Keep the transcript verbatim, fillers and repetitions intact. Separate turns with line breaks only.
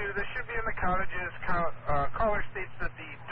This should be in the cottages. Call, uh, caller states that the